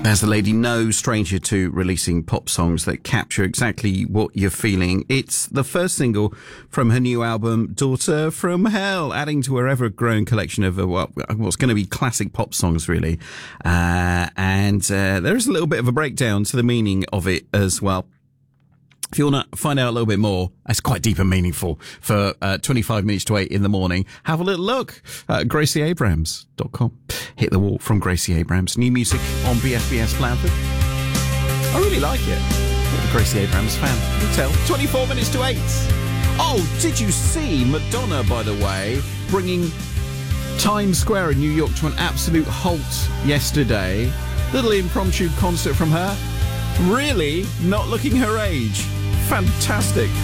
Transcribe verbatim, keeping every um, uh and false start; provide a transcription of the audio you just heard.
There's the lady, no stranger to releasing pop songs that capture exactly what you're feeling. It's the first single from her new album, Daughter from Hell, adding to her ever-growing collection of uh, what, what's going to be classic pop songs, really. Uh, and uh, there is a little bit of a breakdown to the meaning of it as well. If you want to find out a little bit more, it's quite deep and meaningful for uh, twenty-five minutes to eight in the morning. Have a little look at gracie abrams dot com. Hit the Wall from Gracie Abrams. New music on B S B S Blandford. I really like it. I'm a Gracie Abrams fan. You can tell. twenty-four minutes to eight. Oh, did you see Madonna, by the way, bringing Times Square in New York to an absolute halt yesterday? Little impromptu concert from her. Really not looking her age. Fantastic.